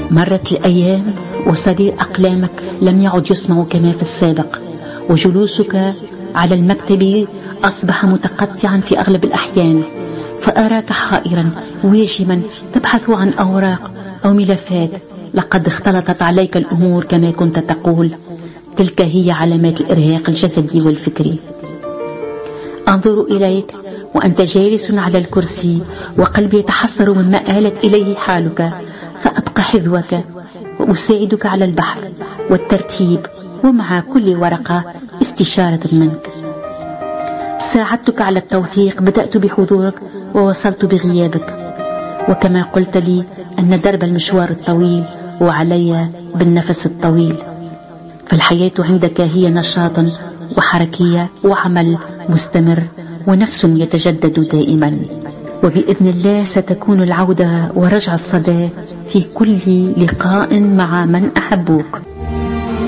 مرت الأيام وصرير أقلامك لم يعد يسمع كما في السابق، وجلوسك على المكتب أصبح متقطعا في أغلب الأحيان، فأراك حائرا واجما تبحث عن أوراق أو ملفات. لقد اختلطت عليك الأمور كما كنت تقول. تلك هي علامات الإرهاق الجسدي والفكري. أنظر إليك وأنت جالس على الكرسي وقلبي يتحسر مما آلت إليه حالك، فأبقى حذوك وأساعدك على البحث والترتيب، ومع كل ورقة استشارة منك. ساعدتك على التوثيق، بدأت بحضورك ووصلت بغيابك، وكما قلت لي أن درب المشوار الطويل وعلي بالنفس الطويل. فالحياة عندك هي نشاط وحركية وعمل مستمر ونفس يتجدد دائما، وبإذن الله ستكون العودة ورجع الصدى في كل لقاء مع من أحبوك.